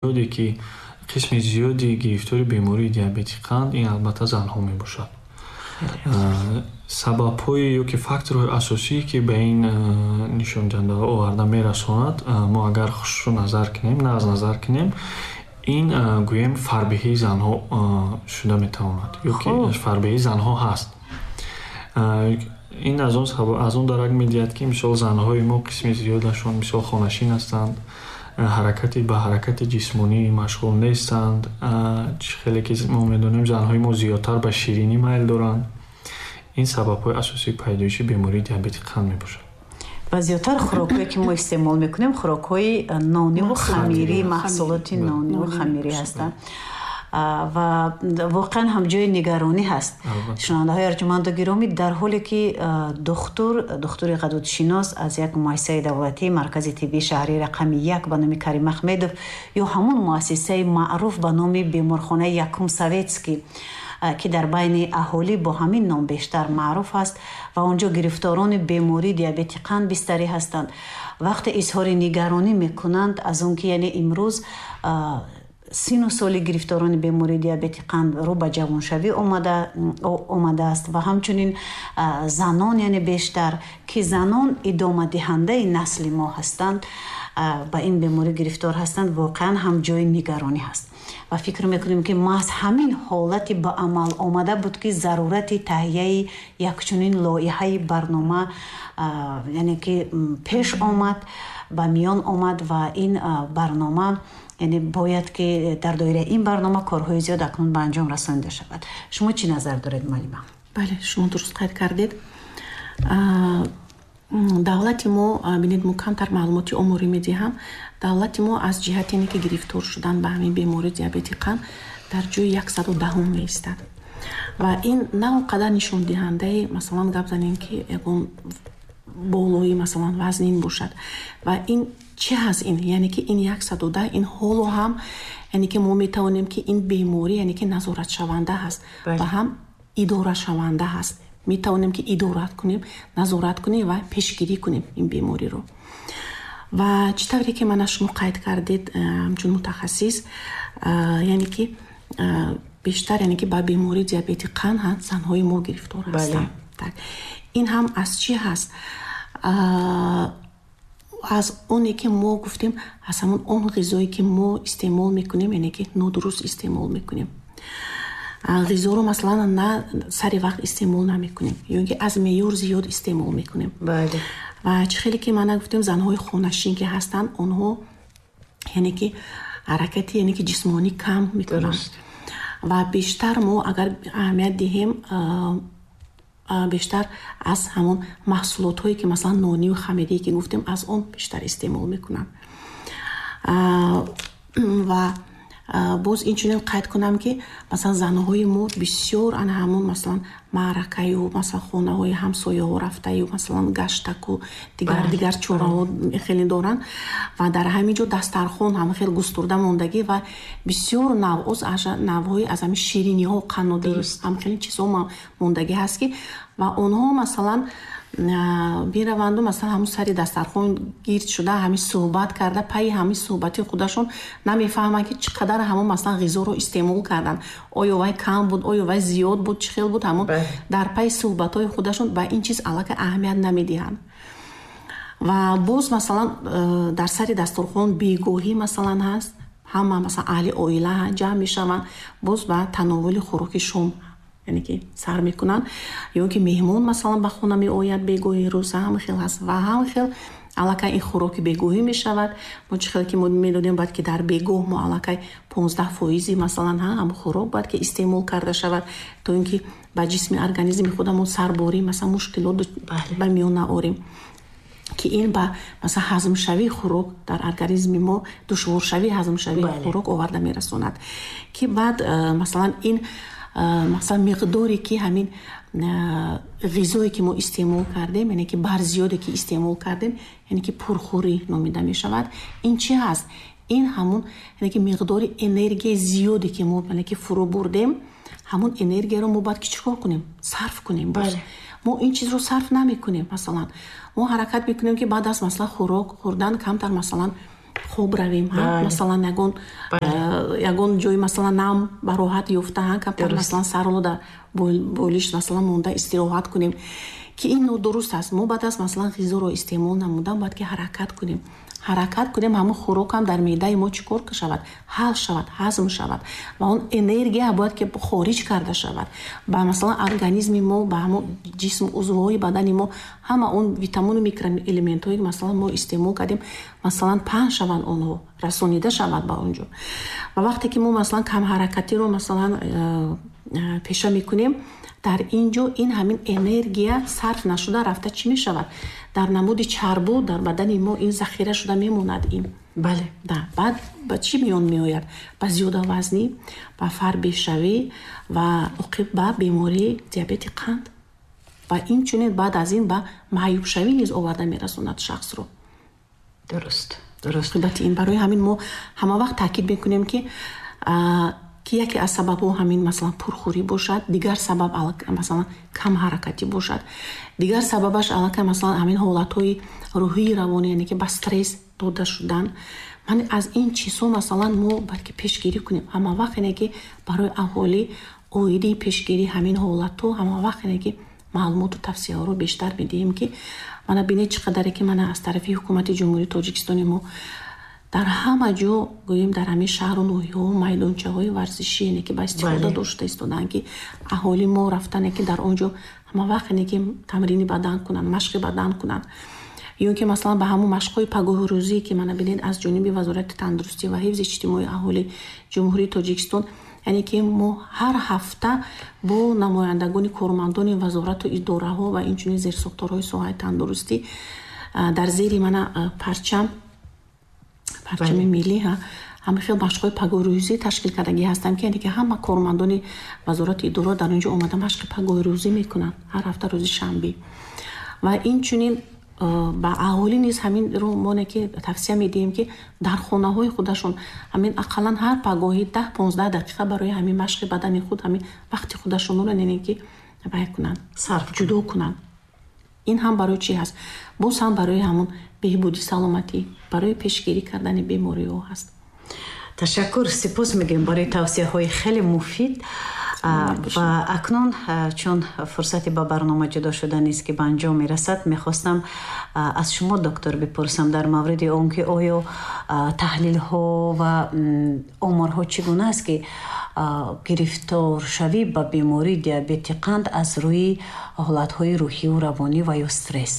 زیادی که قسم زیادی گرفتاری بیماری دیابتی قند این البته زنها می باشد. سبب‌های یا که فاکتورهای اساسی که به این نشان دهنده آورده میرساند ما اگر خصوص نظر کنیم نه از نظر کنیم این گویم فربهی زنها شده میتواند یا که فربهی زنها هست. این از اون درک میدهد که مثال زنهای ما قسم زیادشون مثال خانشین هستند، حرکتی به حرکت جسمانی مشغول نیستند، خیلی که ما میدونیم زنهای ما زیادتر به شیرینی میل دارند. این سبب‌های اساسی پیدایش بیماری دیابت قند میباشد. و زیادتر خوراکایی که ما استعمال میکنیم خوراک‌های نانی و خمیری، محصولات نانی و خمیری هستند و واقعا هم جای نگرانی هست. شنونده‌های ارجمند و گرامی، در حالی که دکتر غدودشناس از یک مؤسسه دولتی مرکز طبی شهری رقم 1 به نام کریم احمدوف یا همون مؤسسه معروف به نام بیمارخانه یکم سویتسکی که در بین اهالی با همین نام بیشتر معروف است و اونجا گرفتاران بیماری دیابت قند بستری هستند، وقتی اظهار نگرانی میکنند از اون که یعنی امروز سن و سال گرفتاران بیماری دیابت قند رو به جوانشوی آمده است و همچنین زنان یعنی بیشتر که زنان ادامه دهنده نسل ما هستند با این بیماری گرفتار هستند، واقعا هم جای نگرانی هست و فکر میکنیم که ما از همین حالتی به عمل آمده بود که ضرورت تهیه یک چنین لایحه برنامه یعنی که پیش آمد و میان آمد و این برنامه یعنی باید که در دایره این برنامه کارهای زیاد اکنون به انجام رسانده شود. شما چی نظر دارید معلمه؟ بله، شما درست قید کردید. دولت ما ببینید ما کمتر معلوماتی عمری میدیم. دولت ما از جهت اینکه گرفتار شدن به همین بیماری دیابت قند در جای 110 میایستد و این نه اونقدر نشون دهنده مثلا گپ زنیم که اون بالایی مثلا وزنین باشد و این چه هست این یعنی که این 110 این حالو هم یعنی که ما میتوانیم که این بیماری یعنی که نظارت شونده هست و هم اداره شونده هست. میتوانیم که ادارت کنیم، نظارت کنیم و پیشگیری کنیم این بیماری رو. و چطوری که من شما قید کردید همچون متخصص یعنی که بیشتر یعنی که با بیماری دیابت قند هست زنهای ما گرفتار هستند. این هم از چی هست؟ از اونی که ما گفتیم از همون اون غذایی که ما استعمال میکنیم یعنی که نادرست استعمال میکنیم. غذا رو مثلا نه سری وقت استعمال نمیکنیم یا اینکه از معیار زیاد استعمال میکنیم. بله. و خیلی که من گفتیم زنهای خونشین که هستن اونها یعنی که حرکتی یعنی که جسمانی کم میکنن و بیشتر ما اگر اهمیت دهیم بیشتر از همون محصولات هایی که مثلا نانی و خمیری که گفتیم از اون بیشتر استعمال میکنن. و باز اینچنین قید کنم که مثلا زنهای ما بسیار ان همون مثلا معرکه و مثلا خونه های همسایه ها رفته و مثلا گشتک و دیگر چوره ها خیلی دارن و در همینجا دسترخوان هم خیلی گسترده موندگی و بسیار نوعهای از همین شیرینی ها و قنادی هم خیلی چیزها موندگی هست که و اونها مثلا بیروند و مثلا همون سری دسترخوان گیرد شده همین صحبت کرده پای همین صحبتی خودشون نمیفهمن که چقدر همون مثلا غذا رو استعمال کردن، آیا وای کم بود آیا وای زیاد بود چه خیلی بود، همون در پای صحبت های خودشون به این چیز علاقه اهمیت نمیدهن. و باز مثلا در سری دسترخوان بیگاهی مثلا هست، همه مثلا اهل عائله جمع میشون باز با تناول خوراک شام یعنی که سر میکنن یا که مهمون مثلا به خونه می آید بیگاهی روز هم خیلی هست و هم خیلی علاقه این خوراک بیگاهی می شود. ما چه که ما میدونیم باید که در بیگاه ما علاقه 15% مثلا هم خوراک باید که استعمال کرده شود تا اینکه با جسم ارگانیسم خودمون سرباری مثلا مشکلات به میون نآوریم که این با مثلا هضم شوی خوراک در ارگانیسم ما دشوار شوی هضم شوی خوراک آورده میرسوند که بعد مثلا این مثلا مقداری که همین غذایی که ما استعمال کردیم یعنی که بر زیادی که استعمال کردیم یعنی که پرخوری نامیده می شود. این چی هست؟ این همون یعنی که مقدار انرژی زیادی که ما یعنی که فرو بردیم همون انرژی رو ما باید که چیکار کنیم؟ صرف کنیم. ما این چیز رو صرف نمی کنیم. مثلا ما حرکت میکنیم که بعد از مثلا خوراک خوردن کمتر مثلا хоб равем, масалан ягон ҷои масалан нам ба роҳат ёфтаҳан камтар масалан сарлода болиш масалан монда истироҳат кунем, ки ин нодуруст аст. Мо баъд аз масалан ғизоро истеъмол намудан бояд ки ҳаракат кунем, ҳамон хӯрокам дар меъдаи мо чӣ кор шавад, ҳал шавад, ҳазм шавад ва он энергия бояд ки хориҷ карда шавад ба масалан организми мо, ба ҳамон ҷисм узвҳои бадани мо, ҳама он витамину микроэлементҳое ки масалан мо истеъмол кардем масалан паҳн шаванд, онҳо расонида шавад ба он ҷо. Ва вақте ки мо масалан камҳаракатиро масалан пеша мекунем, дар ин ҷо ин ҳамин энергия сарф нашуда рафта чӣ мешавад? Дар намуди чарбу дар бадани мо ин захира шуда мемонад. Ин бале, да, баъд ба чӣ миён меояд? Ба зиёдавазнӣ, ба фарбешавӣ ва оқиб ба бемории диабети қанд ва инчунин баъд аз ин ба маъюбшавӣ низ оварда мерасонад шахсро. дуруст. Оқибати ин барои ҳамин мо ҳама вақт таъкид мекунем ки яке аз сабабҳо ҳамин масалан пурхӯрӣ бошад, дигар сабаб масалан камҳаракатӣ бошад, дигар сабабаш аллакай масалан ҳамин ҳолатҳои рӯҳии равонӣ, яъне ки ба стресс дода шудан. Ман аз ин чизҳо масалан мо балки пешгирӣ кунем. Ҳама вақт яъне ки барои аҳолӣ оиди пешгирии ҳамин ҳолатҳо ҳама вақт яъне ки маълумоту тавсияҳоро бештар медиҳем ки мана бинед чӣ қадаре ки мана аз тарафи ҳукумати ҷумҳурии Тоҷикистони мо дар ҳама ҷо гӯем дар ҳамин шаҳру ноҳияҳо майдончаҳои варзишӣ яъне ки ба истифода дошта истоданд ки аҳоли мо рафтане ки дар он ҷо ҳама вақт яъне ки тамрини бадан кунанд, машқи бадан кунанд, ё ки масалан ба ҳамон машқҳои пагоҳи рӯзӣ ки мана бинед аз ҷониби Вазорати тандурустӣ ва ҳифзи иҷтимоии аҳолии ҷумҳурии Тоҷикистон, яъне ки мо ҳар ҳафта бо намояндагони кормандони вазорату идораҳо ва инчунин зерсохторҳои соҳаи тандурустӣ дар зери мана парчами миллӣ ҳамин хел машқҳои пагоҳирӯзӣ ташкил кардагӣ ҳастам ки яъне ки ҳама кормандони вазорати идора дар онҷо омада машқи пагоҳирӯзӣ мекунанд ҳар ҳафта рӯзи шанбе. Ва инчунин ба аҳолӣ низ ҳаминро моне ки тавсия медиҳем ки дар хонаҳои худашон ҳамин ақаллан ҳар пагоҳӣ 10-15 дақиқа барои ҳамин машқи бадани худ ҳамин вақти худашонро нене ки бай кунанд, сарф ҷудо кунанд. ин ҳам барои чӣ ҳаст? боз ҳам барои ҳамон беҳбуди саломатӣ, барои пешгирӣ кардани бемориҳо ҳаст. ташаккур, сипос мегӯем барои тавсияҳои хеле муфид. ва акнун чун фурсати ба барнома ҷудо шуда нест ки ба анҷом мерасад, мехостам аз шумо доктор бипурсам дар мавриди он ки оё таҳлилҳо ва оморҳо чӣ гуна аст ки гирифторшавӣ ба бемории диабети қанд аз рӯи ҳолатҳои рӯҳию равонӣ ва ё стресс.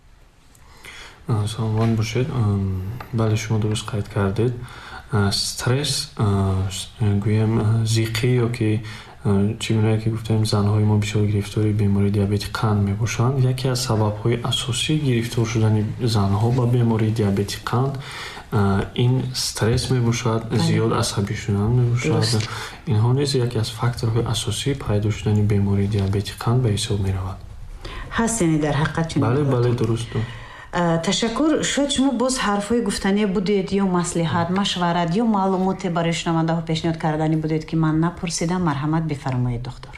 саломат бошед. бале, шумо дуруст қайд кардед. стресс гӯем зиқӣ ё ки чӣ гуна ки гуфтем занҳои мо бисёр гирифтори бемории диабети қанд мебошанд. яке аз сабабҳои асосии гирифтор шудани занҳо ба бемории диабети қанд ин стресс мебошад, зиёд асабӣ шудан мебошад. инҳо низ яке аз факторҳои асосии пайдо шудани бемории диабети қанд ба ҳисоб меравад. ҳаст яъне дар ҳақиқат чунин? бале, дуруст. ташаккур. шояд шумо боз ҳарфҳои гуфтанӣ будед ё маслиҳат, машварат ё маълумоте барои шунавандаҳо пешниҳод кардани будед ки ман напурсидам. марҳамат, бифармоед доктор.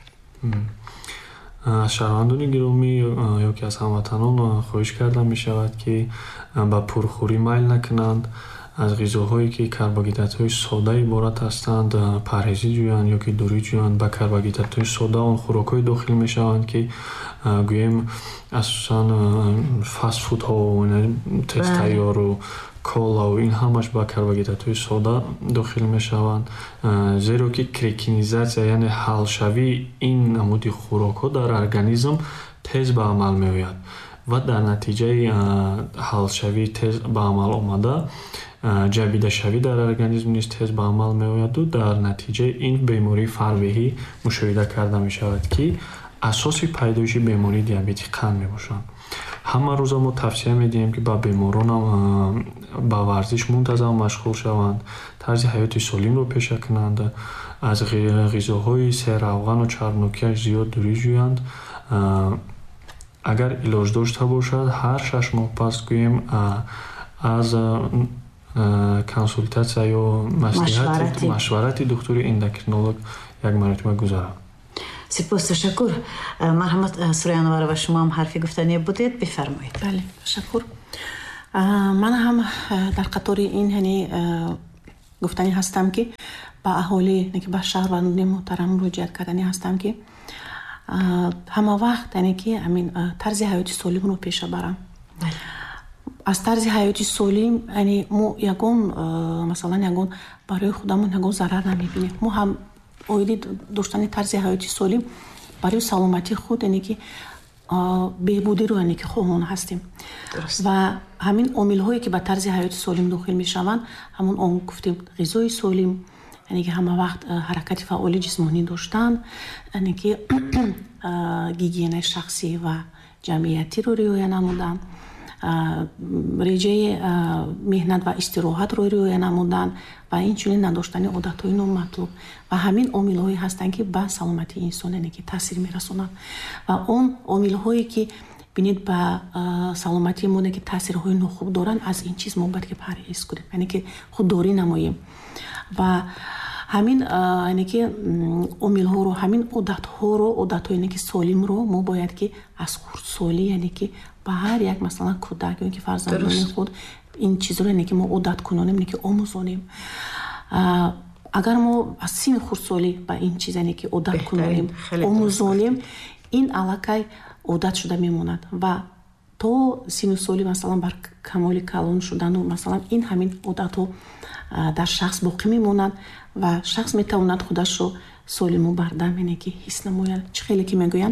аз шаҳрвандони гиромӣ ё ки аз ҳамватанон хоҳиш карда мешавад ки ба пурхӯрӣ майл накунанд, аз ғизоҳое ки карбогидратҳои сода иборат ҳастанд парҳезӣ ҷӯянд ё ки дурӣ ҷӯянд. ба карбогидратҳои сода он хӯрокҳое дохил мешаванд ки гӯем асосан фастфудҳо, тестайёру, колау, ин ҳамаш ба карбогидратҳои сода дохил мешаванд. зеро ки крекинизатсия яъне ҳалшавии ин намуди хӯрокҳо дар организм тез ба амал меояд ва дар натиҷаи ҳалшавии тез ба амал омада ҷабидашавӣ дар организм низ тез ба амал меояду дар натиҷаи ин бемории фарбеҳӣ мушоҳида карда мешавад ки асоси пайдоиши бемории диабети қанд мебошанд. ҳама рӯза мо тавсия медиҳем ки ба беморон ба варзиш мунтазам машғул шаванд, тарзи ҳаёти солимро пеша кунанд, аз ғизоҳои серавғану чарбнокияш зиёд дурӣ ҷӯянд. агар илоҷ дошта бошад ҳар 6 моҳ пас гӯем аз консултатсия ё машварати духтури эндокринолог як маротиба гузарад. сипос, ташаккур. марҳамат Сурояноварова, шумо ҳам ҳарфи гуфтанӣ будед, бифармоед. бале, ташаккур. ман ҳам дар қатори ин ҳани гуфтани ҳастам ки ба аҳолӣ ба шаҳрвандони муҳтарам муроҷиат кардани ҳастам ки ҳама вақт яъне ки амин тарзи ҳаёти солимро пеша барам. аз тарзи ҳаёти солим яъне мо ягон масалан ягон барои худамон ягон зарар намебинем. мо ҳам оиди доштани тарзи ҳаёти солим барои саломатии худ яъне ки беҳбудиро яъне ки хоҳон ҳастем. ва ҳамин омилҳое ки ба тарзи ҳаёти солим дохил мешаванд, ҳамон он гуфтем ғизои солим, яъне ки ҳама вақт ҳаракати фаъоли ҷисмонӣ доштан, яъне ки гигиенаи шахсӣ ва ҷамъиятиро риоя намудан, реҷаи меҳнат ва истироҳатро риоя намудан ва инчунин надоштани одатҳои номатлуб. ва ҳамин омилҳое ҳастанд ки ба саломатии инсон яъне ки таъсир мерасонанд. ва он омилҳое ки бинед ба саломатии мо ки таъсирҳои нохуб доранд, аз ин чиз мо бояд ки парҳез кунем, яъне ки худдорӣ намоем. ва ҳамин яъне ки омилҳоро, ҳамин одатҳои яъне ки солимро мо бояд ки аз хурдсолӣ яъне ки ба ҳар як масалан кӯдак ё ки фарзандони худ ин чизро яъне ки мо одат кунонем, яъне ки омӯзонем. агар мо аз синни хурдсолӣ ба ин чиз яъне ки одат кунонем, омӯзонем, ин аллакай одат шуда мемонад ва то синну соли масалан бар камоли калон шудану масалан ин ҳамин одатҳо дар шахс боқӣ мемонад ва шахс метавонад худашро солиму бардам яъне ки ҳис намояд. чӣ хеле ки мегӯянд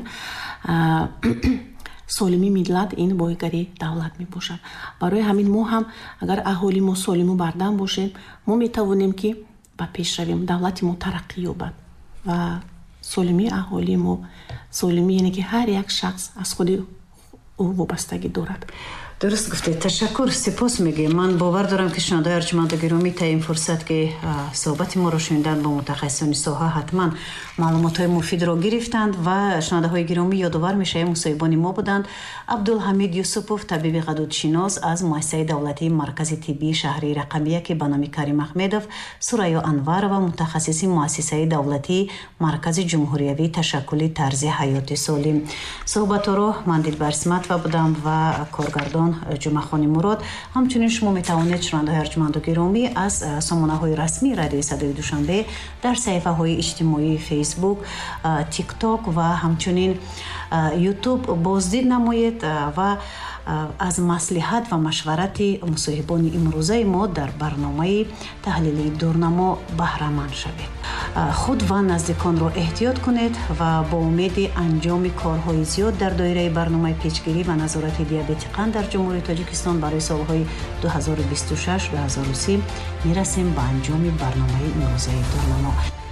солими миллат ин боигари давлат мебошад. барои ҳамин мо ҳам агар аҳоли мо солиму бардам бошем, мо метавонем ки ба пеш равем, давлати мо тараққӣ ёбад ва солимии аҳоли мо, солимӣ яъне ки ҳар як шахс аз худи ӯ вобастагӣ дорад. дуруст гуфтед. ташаккур, сипос мегӯем. ман бовар дорам ки шунавандаҳои арҷуманду гиромӣ та ин фурсат ки суҳбати моро шуниданд бо мутахассисони соҳа ҳатман маълумотҳои муфидро гирифтанд ва шунавандаҳои гиромӣ ёдовар мешавем мусоҳибони мо буданд Абдулҳамид Юсупов, табиби ғадудшинос аз муассисаи давлатии маркази тиббии шаҳрии рақами 1 ба номи Карим Аҳмедов, Сурайё Анварова, мутахассиси муассисаи давлатии маркази ҷумҳуриявии ташаккули тарзи ҳаёти солим. суҳбатҳоро ман Дилбар Исматова будам ва коргардон ҷумъахони Мурод. ҳамчунин шумо метавонед шунавандаҳои арҷуманду гиромӣ аз сомонаҳои расмии радиои Садои Душанбе дар саҳифаҳои иҷтимоии Facebook, TikTok ва ҳамчунин YouTube боздид намоед ва аз маслиҳат ва машварати мусоҳибони имрӯзаи мо дар барномаи таҳлилии дурнамо баҳраманд шавед. худ ва наздиконро эҳтиёт кунед ва бо умеди анҷоми корҳои зиёд дар доираи барномаи печгирӣ ва назорати диабети қанд дар ҷумҳурии Тоҷикистон барои солҳои 2026-2030 мерасем ба анҷоми барномаи имрӯзаи дурнамо.